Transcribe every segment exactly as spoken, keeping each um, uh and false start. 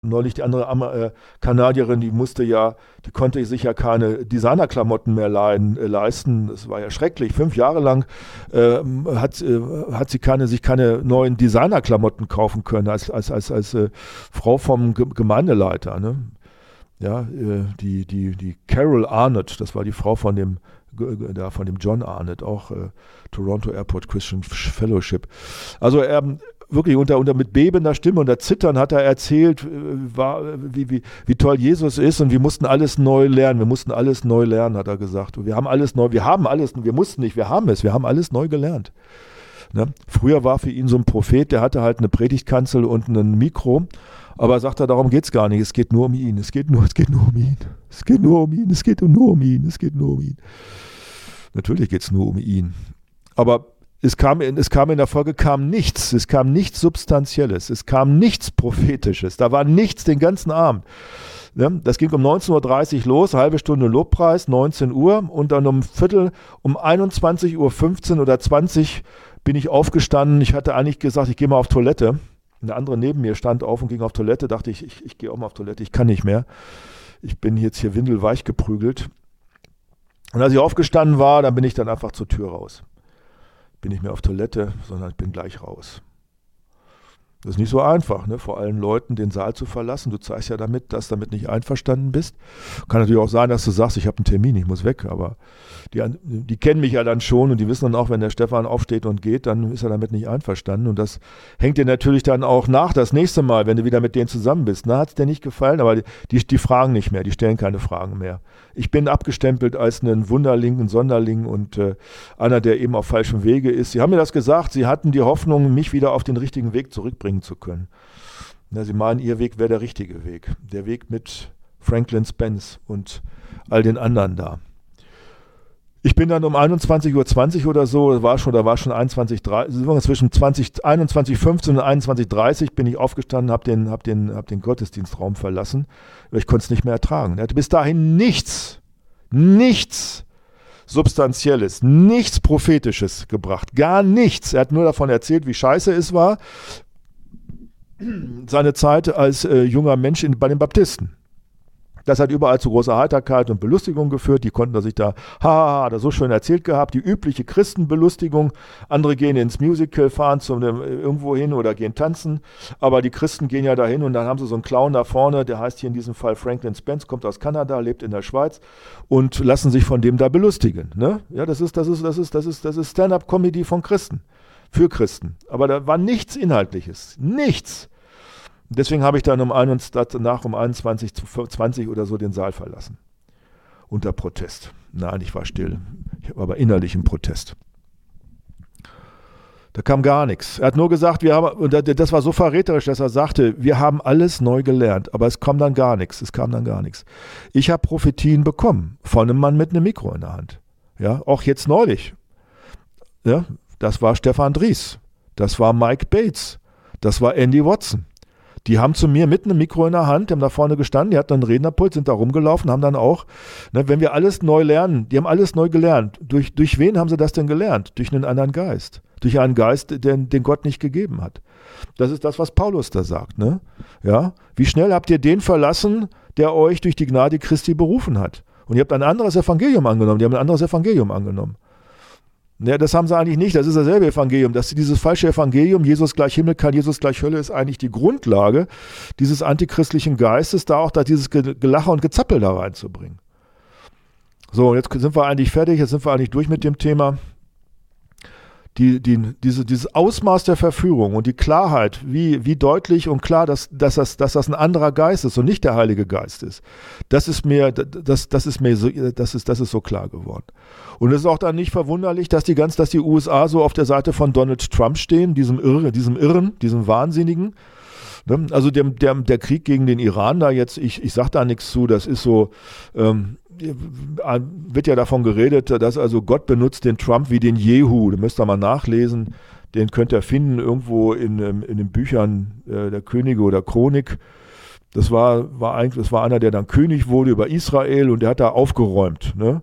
Neulich die andere Amer äh, Kanadierin, die musste ja, die konnte sich ja keine Designerklamotten mehr leihen, äh, leisten. Das war ja schrecklich. Fünf Jahre lang äh, hat, äh, hat sie keine, sich keine neuen Designerklamotten kaufen können als, als, als, als äh, Frau vom Ge- Gemeindeleiter. Ne? Ja, äh, die, die, die Carol Arnott, das war die Frau von dem, ge- da von dem John Arnott, auch äh, Toronto Airport Christian Fellowship. Also er wirklich unter, unter mit bebender Stimme, unter Zittern hat er erzählt, äh, war, wie, wie, wie toll Jesus ist und wir mussten alles neu lernen. Wir mussten alles neu lernen, hat er gesagt. Und wir haben alles neu, wir haben alles, wir mussten nicht, wir haben es, wir haben alles neu gelernt. Ne? Früher war für ihn so ein Prophet, der hatte halt eine Predigtkanzel und ein Mikro, aber er sagte, darum geht es gar nicht, es geht nur um ihn, es geht nur, es geht nur um ihn, es geht nur um ihn, es geht nur um ihn, es geht nur um ihn. Natürlich geht es nur um ihn. Aber Es kam, in, es kam in der Folge kam nichts, es kam nichts Substanzielles, es kam nichts Prophetisches, da war nichts den ganzen Abend. Das ging um neunzehn Uhr dreißig los, halbe Stunde Lobpreis, neunzehn Uhr und dann um Viertel, um einundzwanzig Uhr fünfzehn oder zwanzig bin ich aufgestanden. Ich hatte eigentlich gesagt, ich gehe mal auf Toilette. Eine andere neben mir stand auf und ging auf Toilette, dachte ich, ich, ich gehe auch mal auf Toilette, ich kann nicht mehr. Ich bin jetzt hier windelweich geprügelt. Und als ich aufgestanden war, dann bin ich dann einfach zur Tür raus. Bin nicht mehr auf Toilette, sondern ich bin gleich raus. Das ist nicht so einfach, ne? Vor allen Leuten den Saal zu verlassen. Du zeigst ja damit, dass du damit nicht einverstanden bist. Kann natürlich auch sein, dass du sagst, ich habe einen Termin, ich muss weg. Aber die, die kennen mich ja dann schon und die wissen dann auch, wenn der Stefan aufsteht und geht, dann ist er damit nicht einverstanden. Und das hängt dir natürlich dann auch nach das nächste Mal, wenn du wieder mit denen zusammen bist. Na, hat es dir nicht gefallen, aber die, die, die fragen nicht mehr, die stellen keine Fragen mehr. Ich bin abgestempelt als ein Wunderling, ein Sonderling und äh, einer, der eben auf falschem Wege ist. Sie haben mir das gesagt, sie hatten die Hoffnung, mich wieder auf den richtigen Weg zurückbringen zu können. Na, sie meinen, ihr Weg wäre der richtige Weg. Der Weg mit Franklin Spence und all den anderen da. Ich bin dann um einundzwanzig Uhr zwanzig oder so, das war schon, da war schon einundzwanzig Uhr dreißig, zwischen zwanzig, einundzwanzig Uhr fünfzehn und einundzwanzig Uhr dreißig bin ich aufgestanden, habe den, hab den, hab den Gottesdienstraum verlassen, weil ich konnte es nicht mehr ertragen. Er hatte bis dahin nichts, nichts Substanzielles, nichts Prophetisches gebracht, gar nichts. Er hat nur davon erzählt, wie scheiße es war, seine Zeit als äh, junger Mensch in, bei den Baptisten. Das hat überall zu großer Heiterkeit und Belustigung geführt. Die konnten sich da, haha, hat er so schön erzählt gehabt, die übliche Christenbelustigung. Andere gehen ins Musical, fahren zum, irgendwo hin oder gehen tanzen. Aber die Christen gehen ja dahin und dann haben sie so einen Clown da vorne, der heißt hier in diesem Fall Franklin Spence, kommt aus Kanada, lebt in der Schweiz und lassen sich von dem da belustigen. Ne? Ja, das ist, das ist, das ist, das ist, das ist Stand-up-Comedy von Christen, für Christen. Aber da war nichts Inhaltliches, nichts. Deswegen habe ich dann um einundzwanzig, nach um einundzwanzig Uhr zwanzig oder so den Saal verlassen. Unter Protest. Nein, ich war still. Ich habe aber innerlich einen Protest. Da kam gar nichts. Er hat nur gesagt, wir haben, und das war so verräterisch, dass er sagte, wir haben alles neu gelernt, aber es kam dann gar nichts. Es kam dann gar nichts. Ich habe Prophetien bekommen von einem Mann mit einem Mikro in der Hand. Ja, auch jetzt neulich. Ja, das war Stefan Dries. Das war Mike Bates. Das war Andy Watson. Die haben zu mir mit einem Mikro in der Hand, die haben da vorne gestanden, die hatten einen Rednerpult, sind da rumgelaufen, haben dann auch, ne, wenn wir alles neu lernen, die haben alles neu gelernt. Durch, durch wen haben sie das denn gelernt? Durch einen anderen Geist. Durch einen Geist, den, den Gott nicht gegeben hat. Das ist das, was Paulus da sagt. Ne? Ja? Wie schnell habt ihr den verlassen, der euch durch die Gnade Christi berufen hat? Und ihr habt ein anderes Evangelium angenommen, die haben ein anderes Evangelium angenommen. Ja, das haben sie eigentlich nicht, das ist dasselbe Evangelium. Das, dieses falsche Evangelium, Jesus gleich Himmel, kein Jesus gleich Hölle, ist eigentlich die Grundlage dieses antichristlichen Geistes, da auch da dieses Gelache und Gezappel da reinzubringen. So, jetzt sind wir eigentlich fertig, jetzt sind wir eigentlich durch mit dem Thema. Die, die, diese, dieses Ausmaß der Verführung und die Klarheit, wie, wie deutlich und klar, dass, dass, das, dass das ein anderer Geist ist und nicht der Heilige Geist ist, das ist mir, das, das ist mir so, das ist, das ist so klar geworden. Und es ist auch dann nicht verwunderlich, dass die ganz, dass die U S A so auf der Seite von Donald Trump stehen, diesem Irre, diesem Irren, diesem Wahnsinnigen. Also der, der, der Krieg gegen den Iran da jetzt, ich, ich sage da nichts zu, das ist so, ähm, wird ja davon geredet, dass also Gott benutzt den Trump wie den Jehu. Da müsst ihr mal nachlesen. Den könnt ihr finden irgendwo in, in den Büchern äh, der Könige oder Chronik. Das war, war eigentlich, das war einer, der dann König wurde über Israel und der hat da aufgeräumt. Ne?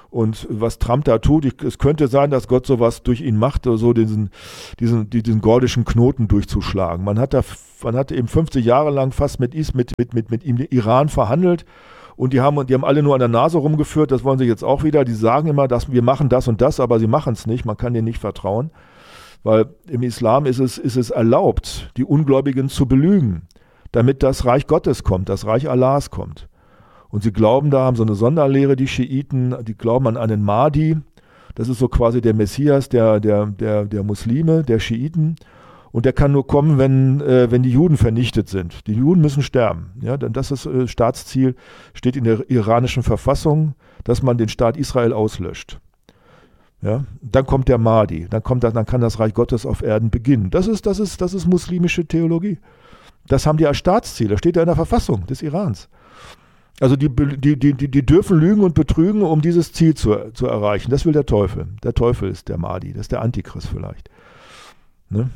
Und was Trump da tut, ich, es könnte sein, dass Gott sowas durch ihn macht, so diesen, diesen, diesen gordischen Knoten durchzuschlagen. Man hat da, man hat eben fünfzig Jahre lang fast mit, mit, mit, mit, mit ihm Iran verhandelt. Und die haben, die haben alle nur an der Nase rumgeführt, das wollen sie jetzt auch wieder. Die sagen immer, dass wir machen das und das, aber sie machen es nicht. Man kann denen nicht vertrauen. Weil im Islam ist es, ist es erlaubt, die Ungläubigen zu belügen, damit das Reich Gottes kommt, das Reich Allahs kommt. Und sie glauben da, haben so eine Sonderlehre, die Schiiten, die glauben an einen Mahdi. Das ist so quasi der Messias der, der, der, der Muslime, der Schiiten. Und der kann nur kommen, wenn, äh, wenn die Juden vernichtet sind. Die Juden müssen sterben. Ja, denn das ist äh, Staatsziel, steht in der iranischen Verfassung, dass man den Staat Israel auslöscht. Ja, dann kommt der Mahdi, dann, kommt, dann kann das Reich Gottes auf Erden beginnen. Das ist, das ist, das ist muslimische Theologie. Das haben die als Staatsziel, das steht ja in der Verfassung des Irans. Also die, die, die, die dürfen lügen und betrügen, um dieses Ziel zu, zu erreichen. Das will der Teufel. Der Teufel ist der Mahdi, das ist der Antichrist vielleicht. Ne?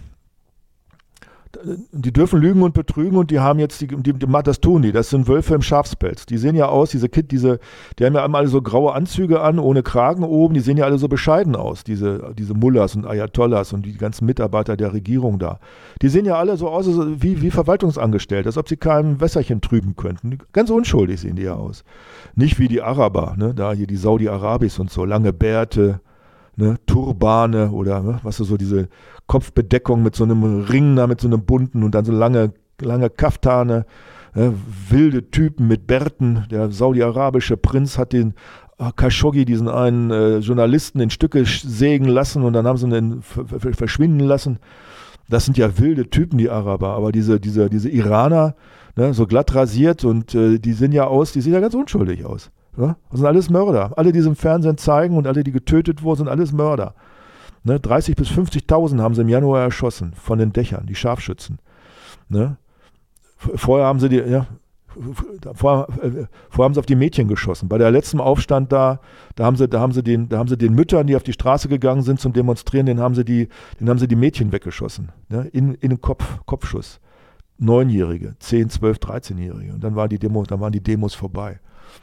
Die dürfen lügen und betrügen und die haben jetzt, die, die, das tun die, das sind Wölfe im Schafspelz. Die sehen ja aus, diese Kid, diese, die haben ja alle so graue Anzüge an, ohne Kragen oben, die sehen ja alle so bescheiden aus, diese, diese Mullahs und Ayatollahs und die ganzen Mitarbeiter der Regierung da. Die sehen ja alle so aus wie, wie Verwaltungsangestellte, als ob sie kein Wässerchen trüben könnten. Ganz unschuldig sehen die ja aus. Nicht wie die Araber, ne? Da hier die Saudi-Arabis und so, lange Bärte, ne? Turbane oder ne? Was so diese Kopfbedeckung mit so einem Ring da, mit so einem bunten und dann so lange, lange Kaftane, äh, wilde Typen mit Bärten. Der saudi-arabische Prinz hat den Khashoggi, diesen einen äh, Journalisten, in Stücke sägen lassen und dann haben sie ihn verschwinden lassen. Das sind ja wilde Typen, die Araber, aber diese, diese, diese Iraner, ne, so glatt rasiert und äh, die sehen ja aus, die sehen ja ganz unschuldig aus. Ja? Das sind alles Mörder. Alle, die es im Fernsehen zeigen und alle, die getötet wurden, sind alles Mörder. Ne, dreißigtausend bis fünfzigtausend haben sie im Januar erschossen von den Dächern, die Scharfschützen. Ne? Vorher haben sie die, ja, vorher, äh, vorher haben sie auf die Mädchen geschossen. Bei der letzten Aufstand da, da haben sie, da haben sie den, da haben sie den Müttern, die auf die Straße gegangen sind zum Demonstrieren, den haben sie die, den haben sie die Mädchen weggeschossen. Ne? In, in den Kopf, Kopfschuss. Neunjährige, zehn, zwölf, dreizehnjährige. Und dann war die Demo, dann waren die Demos vorbei.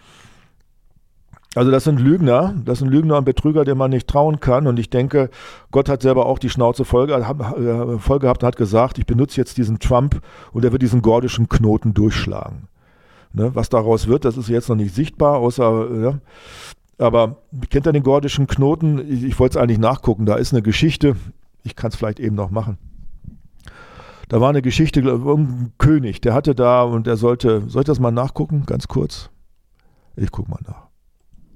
Also das sind Lügner, das sind Lügner und Betrüger, denen man nicht trauen kann. Und ich denke, Gott hat selber auch die Schnauze voll, äh, voll gehabt und hat gesagt, ich benutze jetzt diesen Trump und er wird diesen gordischen Knoten durchschlagen. Ne, was daraus wird, das ist jetzt noch nicht sichtbar, außer, ja, aber kennt ihr den gordischen Knoten? Ich, ich wollte es eigentlich nachgucken, da ist eine Geschichte, ich kann es vielleicht eben noch machen. Da war eine Geschichte, ein König, der hatte da und er sollte, soll ich das mal nachgucken, ganz kurz? Ich gucke mal nach.